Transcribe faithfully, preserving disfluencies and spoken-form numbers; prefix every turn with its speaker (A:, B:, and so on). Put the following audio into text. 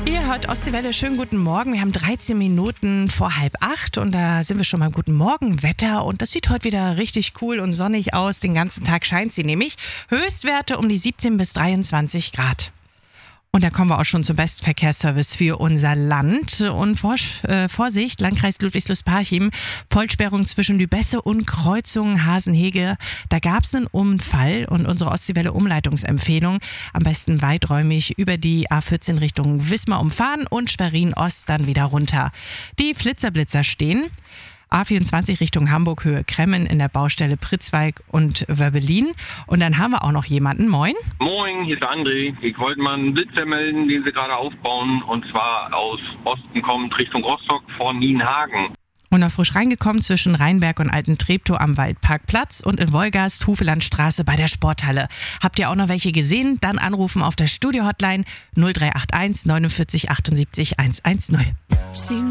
A: Ihr hört Ostseewelle, schönen guten Morgen. Wir haben dreizehn Minuten vor halb acht und da sind wir schon beim guten Morgenwetter und das sieht heute wieder richtig cool und sonnig aus. Den ganzen Tag scheint sie nämlich. Höchstwerte um die siebzehn bis dreiundzwanzig Grad. Und da kommen wir auch schon zum besten Verkehrsservice für unser Land. Und Vorsch- äh, Vorsicht, Landkreis Ludwigslust-Parchim, Vollsperrung zwischen Lübesse und Kreuzung Hasenhege. Da gab es einen Unfall und unsere Ostseewelle-Umleitungsempfehlung, am besten weiträumig über die A vierzehn Richtung Wismar umfahren und Schwerin-Ost dann wieder runter. Die Flitzerblitzer stehen. A vierundzwanzig Richtung Hamburg, Höhe Kremmen in der Baustelle Pritzweig und Wörbelin. Und dann haben wir auch noch jemanden. Moin.
B: Moin, hier ist der André. Ich wollte mal einen Blitzer melden, den sie gerade aufbauen. Und zwar aus Osten kommt Richtung Rostock vor Nienhagen.
A: Und noch frisch reingekommen zwischen Rheinberg und Alten Treptow am Waldparkplatz und in Wolgast, Hufelandstraße bei der Sporthalle. Habt ihr auch noch welche gesehen? Dann anrufen auf der Studio-Hotline null drei acht eins neunundvierzig achtundsiebzig hundertzehn.